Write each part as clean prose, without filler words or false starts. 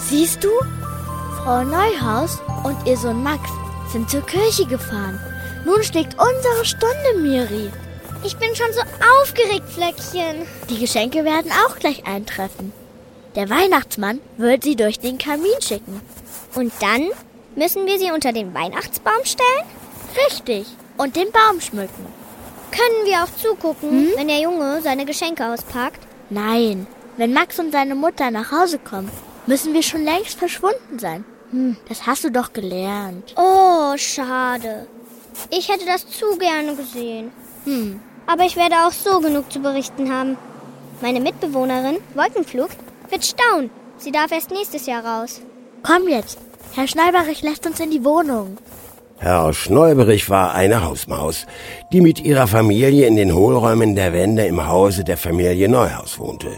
Siehst du? Frau Neuhaus und ihr Sohn Max sind zur Kirche gefahren. Nun schlägt unsere Stunde, Miri. Ich bin schon so aufgeregt, Flöckchen. Die Geschenke werden auch gleich eintreffen. Der Weihnachtsmann wird sie durch den Kamin schicken. Und dann müssen wir sie unter den Weihnachtsbaum stellen? Richtig. Und den Baum schmücken. Können wir auch zugucken, wenn der Junge seine Geschenke auspackt? Nein. Wenn Max und seine Mutter nach Hause kommen, müssen wir schon längst verschwunden sein. Das hast du doch gelernt. Oh, schade. Ich hätte das zu gerne gesehen. Aber ich werde auch so genug zu berichten haben. Meine Mitbewohnerin, Wolkenflug, wird staunen. Sie darf erst nächstes Jahr raus. Komm jetzt. Herr Schnäuberich lässt uns in die Wohnung. Herr Schnäuberich war eine Hausmaus, die mit ihrer Familie in den Hohlräumen der Wände im Hause der Familie Neuhaus wohnte.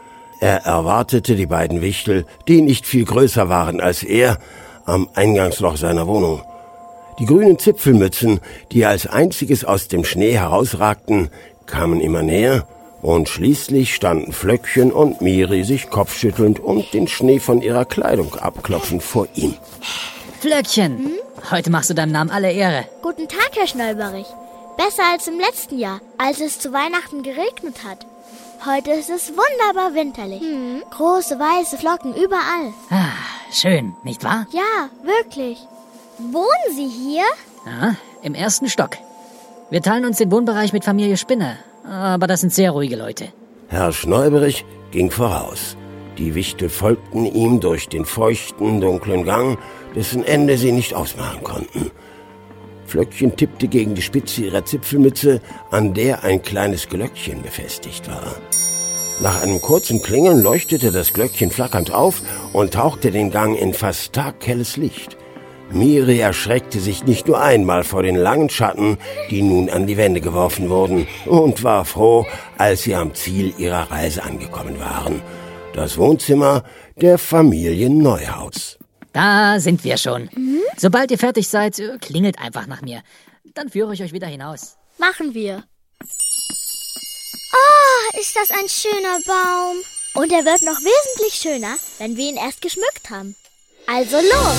Er erwartete die beiden Wichtel, die nicht viel größer waren als er, am Eingangsloch seiner Wohnung. Die grünen Zipfelmützen, die als einziges aus dem Schnee herausragten, kamen immer näher, und schließlich standen Flöckchen und Miri sich kopfschüttelnd und den Schnee von ihrer Kleidung abklopfend vor ihm. Flöckchen, heute machst du deinem Namen alle Ehre. Guten Tag, Herr Schnäuberich. Besser als im letzten Jahr, als es zu Weihnachten geregnet hat. Heute ist es wunderbar winterlich. Große weiße Flocken überall. Ah, schön, nicht wahr? Ja, wirklich. Wohnen Sie hier? Ja, im 1. Stock. Wir teilen uns den Wohnbereich mit Familie Spinner, aber das sind sehr ruhige Leute. Herr Schnäuberich ging voraus. Die Wichtel folgten ihm durch den feuchten, dunklen Gang, dessen Ende sie nicht ausmachen konnten. Flöckchen tippte gegen die Spitze ihrer Zipfelmütze, an der ein kleines Glöckchen befestigt war. Nach einem kurzen Klingeln leuchtete das Glöckchen flackernd auf und tauchte den Gang in fast taghelles Licht. Miri erschreckte sich nicht nur einmal vor den langen Schatten, die nun an die Wände geworfen wurden, und war froh, als sie am Ziel ihrer Reise angekommen waren. Das Wohnzimmer der Familie Neuhaus. Da sind wir schon. Sobald ihr fertig seid, klingelt einfach nach mir. Dann führe ich euch wieder hinaus. Machen wir. Oh, ist das ein schöner Baum. Und er wird noch wesentlich schöner, wenn wir ihn erst geschmückt haben. Also los!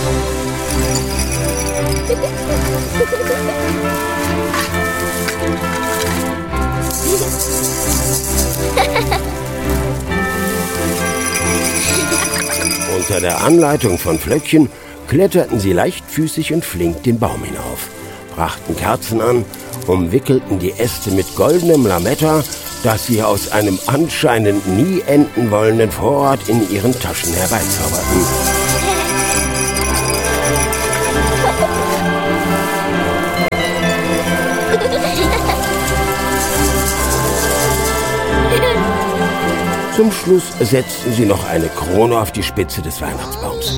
Unter der Anleitung von Flöckchen kletterten sie leichtfüßig und flink den Baum hinauf, brachten Kerzen an, umwickelten die Äste mit goldenem Lametta, das sie aus einem anscheinend nie enden wollenden Vorrat in ihren Taschen herbeizauberten. Zum Schluss setzten sie noch eine Krone auf die Spitze des Weihnachtsbaums.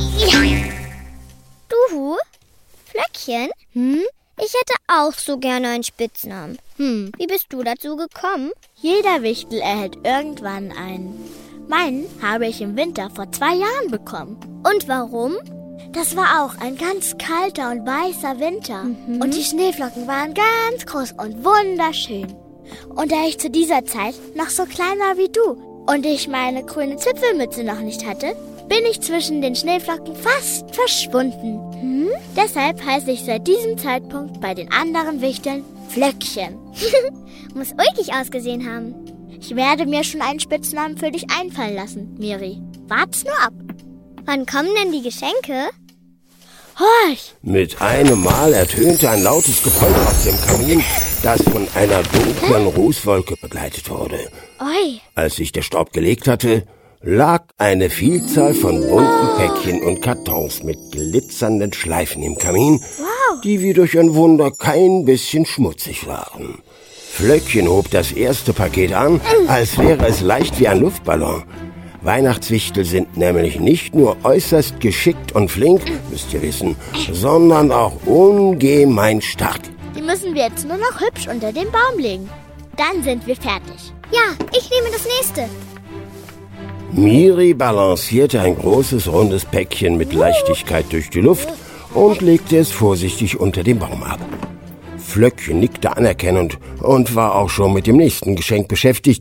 Du, Flöckchen? Ich hätte auch so gerne einen Spitznamen. Wie bist du dazu gekommen? Jeder Wichtel erhält irgendwann einen. Meinen habe ich im Winter vor 2 Jahren bekommen. Und warum? Das war auch ein ganz kalter und weißer Winter. Und die Schneeflocken waren ganz groß und wunderschön. Und da ich zu dieser Zeit noch so klein war wie du und ich meine grüne Zipfelmütze noch nicht hatte, bin ich zwischen den Schneeflocken fast verschwunden. Deshalb heiße ich seit diesem Zeitpunkt bei den anderen Wichteln Flöckchen. Muss ulkig ausgesehen haben. Ich werde mir schon einen Spitznamen für dich einfallen lassen, Miri. Wart's nur ab. Wann kommen denn die Geschenke? Horch! Mit einem Mal ertönte ein lautes Gepolter aus dem Kamin, das von einer dunklen Rußwolke begleitet wurde. Oi! Als sich der Staub gelegt hatte, lag eine Vielzahl von bunten Päckchen und Kartons mit glitzernden Schleifen im Kamin, die wie durch ein Wunder kein bisschen schmutzig waren. Flöckchen hob das erste Paket an, als wäre es leicht wie ein Luftballon. Weihnachtswichtel sind nämlich nicht nur äußerst geschickt und flink, müsst ihr wissen, sondern auch ungemein stark. Die müssen wir jetzt nur noch hübsch unter den Baum legen. Dann sind wir fertig. Ja, ich nehme das nächste. Miri balancierte ein großes, rundes Päckchen mit Leichtigkeit durch die Luft und legte es vorsichtig unter dem Baum ab. Flöckchen nickte anerkennend und war auch schon mit dem nächsten Geschenk beschäftigt,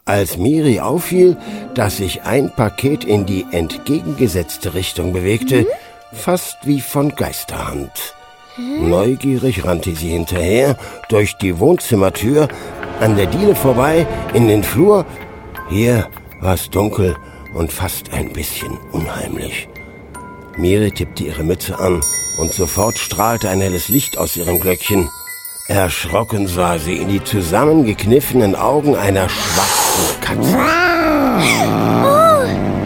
als Miri auffiel, dass sich ein Paket in die entgegengesetzte Richtung bewegte, fast wie von Geisterhand. Neugierig rannte sie hinterher, durch die Wohnzimmertür, an der Diele vorbei, in den Flur. Hier war es dunkel und fast ein bisschen unheimlich. Miri tippte ihre Mütze an und sofort strahlte ein helles Licht aus ihrem Glöckchen. Erschrocken sah sie in die zusammengekniffenen Augen einer schwarzen Katze. Oh!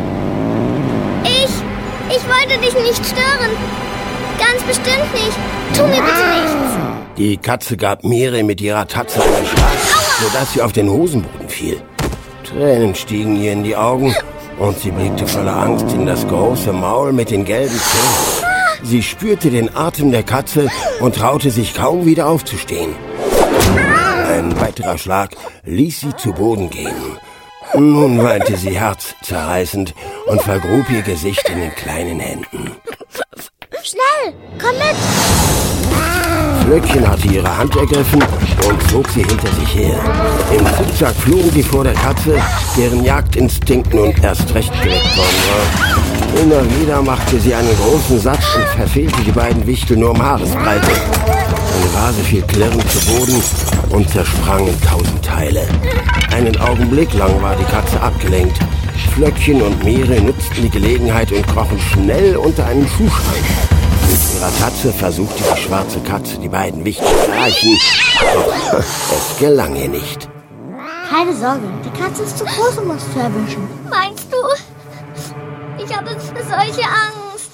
Ich wollte dich nicht stören. Ganz bestimmt nicht. Tu mir bitte nichts. Die Katze gab Miri mit ihrer Tatze einen Schlag, sodass sie auf den Hosenboden fiel. Tränen stiegen ihr in die Augen und sie blickte voller Angst in das große Maul mit den gelben Zähnen. Sie spürte den Atem der Katze und traute sich kaum wieder aufzustehen. Ein weiterer Schlag ließ sie zu Boden gehen. Nun weinte sie herzzerreißend und vergrub ihr Gesicht in den kleinen Händen. Schnell, komm mit! Flöckchen hatte ihre Hand ergriffen und zog sie hinter sich her. Im Zickzack flogen sie vor der Katze, deren Jagdinstinkt nun erst recht geweckt worden war. Immer wieder machte sie einen großen Satz und verfehlte die beiden Wichtel nur um Haaresbreite. Eine Vase fiel klirrend zu Boden und zersprang in 1000 Teile. Einen Augenblick lang war die Katze abgelenkt. Flöckchen und Miri nutzten die Gelegenheit und krochen schnell unter einen Schuhschrank. Mit ihrer Tatze versuchte die schwarze Katze, die beiden Wichtel zu erreichen, doch es gelang ihr nicht. Keine Sorge, die Katze ist zu groß, um uns zu erwischen. Meinst du? Ich habe solche Angst.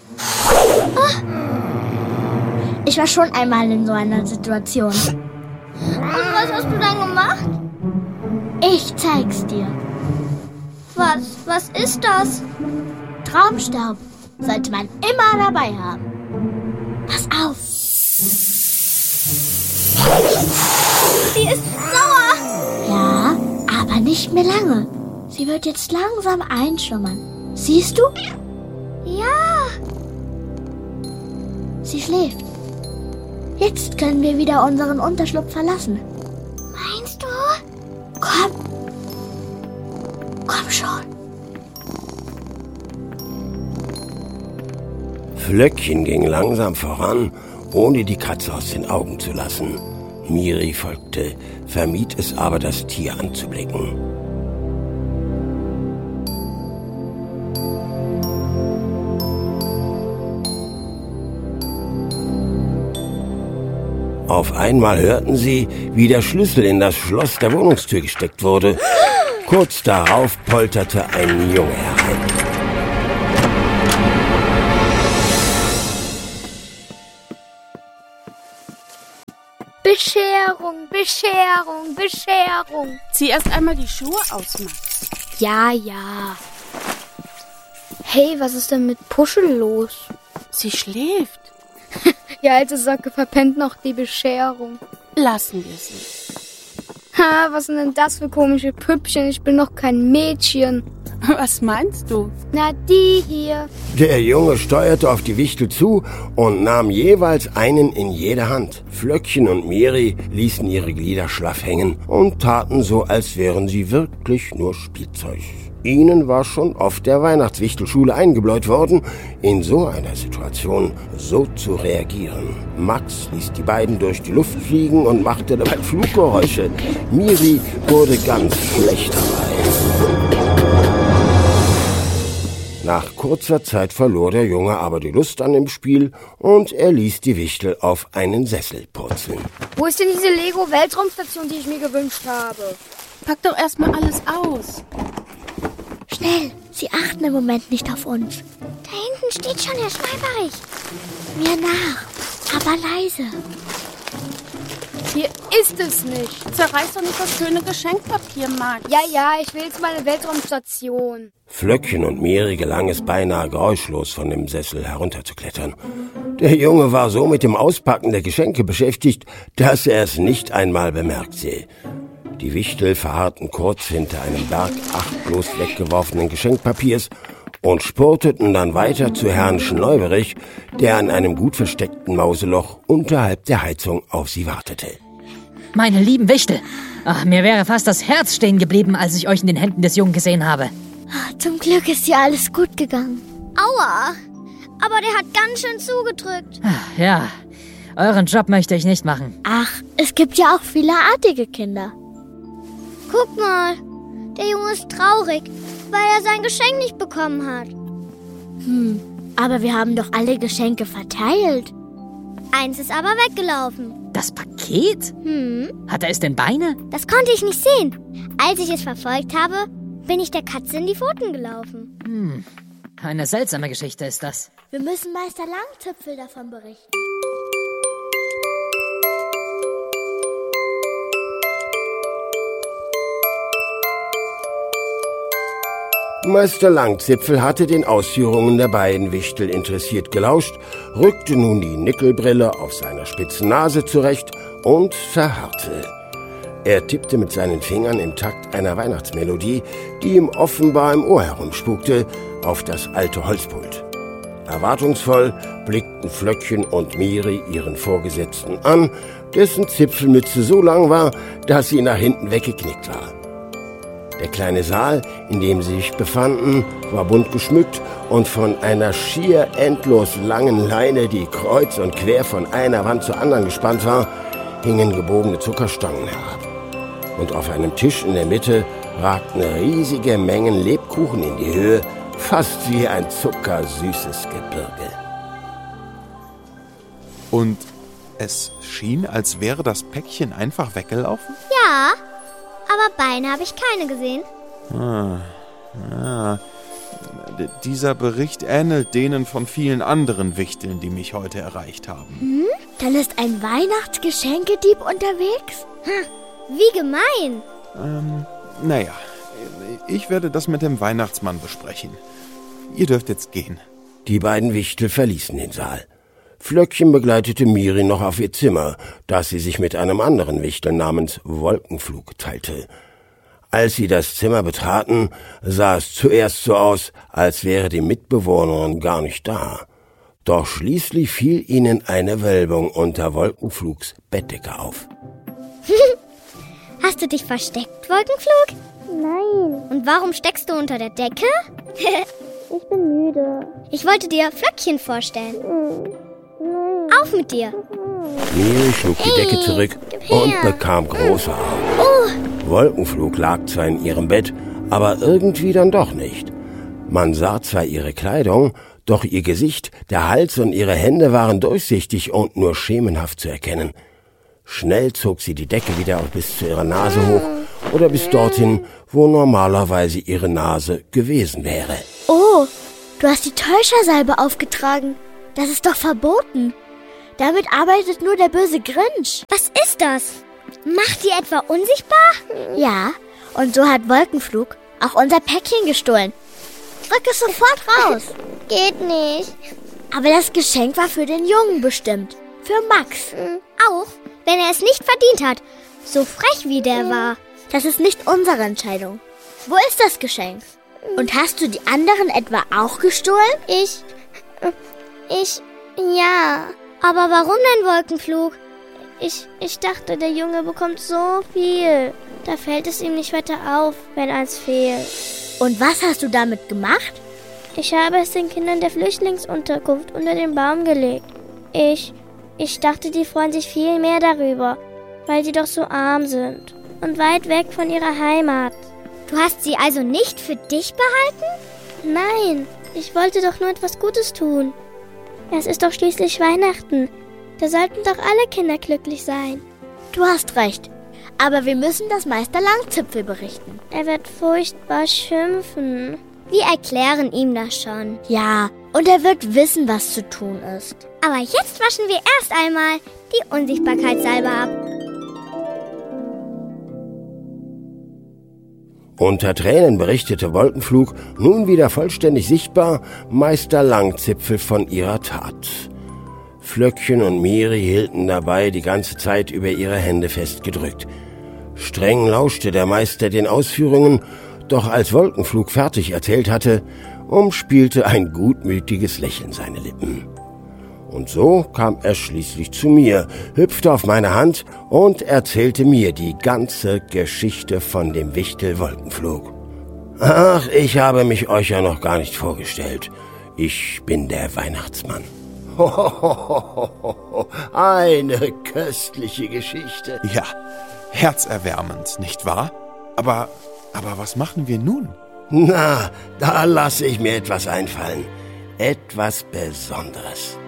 Ich war schon einmal in so einer Situation. Und was hast du dann gemacht? Ich zeig's dir. Was ist das? Traumstaub sollte man immer dabei haben. Pass auf. Sie ist sauer. Ja, aber nicht mehr lange. Sie wird jetzt langsam einschlummern. Siehst du? Ja. Sie schläft. Jetzt können wir wieder unseren Unterschlupf verlassen. Meinst du? Komm. Komm schon. Flöckchen ging langsam voran, ohne die Katze aus den Augen zu lassen. Miri folgte, vermied es aber, das Tier anzublicken. Auf einmal hörten sie, wie der Schlüssel in das Schloss der Wohnungstür gesteckt wurde. Kurz darauf polterte ein Junge herein. Bescherung, Bescherung, Bescherung. Zieh erst einmal die Schuhe aus, Max. Ja. Hey, was ist denn mit Puschel los? Sie schläft. Die alte Socke verpennt noch die Bescherung. Lassen wir sie. Ha, was sind denn das für komische Püppchen? Ich bin noch kein Mädchen. Was meinst du? Na, die hier. Der Junge steuerte auf die Wichtel zu und nahm jeweils einen in jede Hand. Flöckchen und Miri ließen ihre Glieder schlaff hängen und taten so, als wären sie wirklich nur Spielzeug. Ihnen war schon auf der Weihnachtswichtelschule eingebläut worden, in so einer Situation so zu reagieren. Max ließ die beiden durch die Luft fliegen und machte dabei Fluggeräusche. Miri wurde ganz schlecht dabei. Nach kurzer Zeit verlor der Junge aber die Lust an dem Spiel und er ließ die Wichtel auf einen Sessel purzeln. Wo ist denn diese Lego-Weltraumstation, die ich mir gewünscht habe? Pack doch erstmal alles aus. Schnell, sie achten im Moment nicht auf uns. Da hinten steht schon der Schweiberich. Mir nach, aber leise. Hier ist es nicht. Zerreiß doch nicht das schöne Geschenkpapier, Max. Ja, ich will jetzt meine Weltraumstation. Flöckchen und Miri gelang es beinahe geräuschlos von dem Sessel herunterzuklettern. Der Junge war so mit dem Auspacken der Geschenke beschäftigt, dass er es nicht einmal bemerkte. Die Wichtel verharrten kurz hinter einem Berg achtlos weggeworfenen Geschenkpapiers und spurteten dann weiter zu Herrn Schneuberich, der an einem gut versteckten Mauseloch unterhalb der Heizung auf sie wartete. Meine lieben Wichtel, Ach, mir wäre fast das Herz stehen geblieben, als ich euch in den Händen des Jungen gesehen habe. Zum Glück ist dir alles gut gegangen. Aua, aber der hat ganz schön zugedrückt. Ja, euren Job möchte ich nicht machen. Ach, es gibt ja auch viele artige Kinder. Guck mal, der Junge ist traurig, weil er sein Geschenk nicht bekommen hat. Aber wir haben doch alle Geschenke verteilt. Eins ist aber weggelaufen. Das Paket? Hat er es denn Beine? Das konnte ich nicht sehen. Als ich es verfolgt habe, bin ich der Katze in die Pfoten gelaufen. Eine seltsame Geschichte ist das. Wir müssen Meister Langzipfel davon berichten. Meister Langzipfel hatte den Ausführungen der beiden Wichtel interessiert gelauscht, rückte nun die Nickelbrille auf seiner spitzen Nase zurecht und verharrte. Er tippte mit seinen Fingern im Takt einer Weihnachtsmelodie, die ihm offenbar im Ohr herumspukte, auf das alte Holzpult. Erwartungsvoll blickten Flöckchen und Miri ihren Vorgesetzten an, dessen Zipfelmütze so lang war, dass sie nach hinten weggeknickt war. Der kleine Saal, in dem sie sich befanden, war bunt geschmückt und von einer schier endlos langen Leine, die kreuz und quer von einer Wand zur anderen gespannt war, hingen gebogene Zuckerstangen herab. Und auf einem Tisch in der Mitte ragten riesige Mengen Lebkuchen in die Höhe, fast wie ein zuckersüßes Gebirge. Und es schien, als wäre das Päckchen einfach weggelaufen? Ja, aber Beine habe ich keine gesehen. Dieser Bericht ähnelt denen von vielen anderen Wichteln, die mich heute erreicht haben. Dann ist ein Weihnachtsgeschenkedieb unterwegs? Wie gemein. Naja, ich werde das mit dem Weihnachtsmann besprechen. Ihr dürft jetzt gehen. Die beiden Wichtel verließen den Saal. Flöckchen begleitete Miri noch auf ihr Zimmer, das sie sich mit einem anderen Wichtel namens Wolkenflug teilte. Als sie das Zimmer betraten, sah es zuerst so aus, als wäre die Mitbewohnerin gar nicht da. Doch schließlich fiel ihnen eine Wölbung unter Wolkenflugs Bettdecke auf. Hast du dich versteckt, Wolkenflug? Nein, Und warum steckst du unter der Decke? ich bin müde. Ich wollte dir Flöckchen vorstellen. Auf mit dir. Miri schlug die Decke zurück und bekam große Augen. Wolkenflug lag zwar in ihrem Bett, aber irgendwie dann doch nicht. Man sah zwar ihre Kleidung, doch ihr Gesicht, der Hals und ihre Hände waren durchsichtig und nur schemenhaft zu erkennen. Schnell zog sie die Decke wieder bis zu ihrer Nase hoch oder bis dorthin, wo normalerweise ihre Nase gewesen wäre. Oh, du hast die Täuschersalbe aufgetragen. Das ist doch verboten. Damit arbeitet nur der böse Grinch. Was ist das? Macht die etwa unsichtbar? Ja, und so hat Wolkenflug auch unser Päckchen gestohlen. Drück es sofort raus. Geht nicht. Aber das Geschenk war für den Jungen bestimmt. Für Max. Auch wenn er es nicht verdient hat. So frech wie der war. Das ist nicht unsere Entscheidung. Wo ist das Geschenk? Und hast du die anderen etwa auch gestohlen? Ja. Aber warum denn Wolkenflug? Ich dachte, der Junge bekommt so viel. Da fällt es ihm nicht weiter auf, wenn eins fehlt. Und was hast du damit gemacht? Ich habe es den Kindern der Flüchtlingsunterkunft unter den Baum gelegt. Ich dachte, die freuen sich viel mehr darüber, weil sie doch so arm sind und weit weg von ihrer Heimat. Du hast sie also nicht für dich behalten? Nein, ich wollte doch nur etwas Gutes tun. Es ist doch schließlich Weihnachten. Da sollten doch alle Kinder glücklich sein. Du hast recht. Aber wir müssen das Meister Langzipfel berichten. Er wird furchtbar schimpfen. Wir erklären ihm das schon. Ja, und er wird wissen, was zu tun ist. Aber jetzt waschen wir erst einmal die Unsichtbarkeitssalbe ab. Unter Tränen berichtete Wolkenflug, nun wieder vollständig sichtbar, Meister Langzipfel von ihrer Tat. Flöckchen und Miri hielten dabei die ganze Zeit über ihre Hände festgedrückt. Streng lauschte der Meister den Ausführungen, doch als Wolkenflug fertig erzählt hatte, umspielte ein gutmütiges Lächeln seine Lippen. Und so kam er schließlich zu mir, hüpfte auf meine Hand und erzählte mir die ganze Geschichte von dem Wichtel Wolkenflug. Ach, ich habe mich euch ja noch gar nicht vorgestellt. Ich bin der Weihnachtsmann. Eine köstliche Geschichte. Ja, herzerwärmend, nicht wahr? Aber was machen wir nun? Na, da lasse ich mir etwas einfallen. Etwas Besonderes.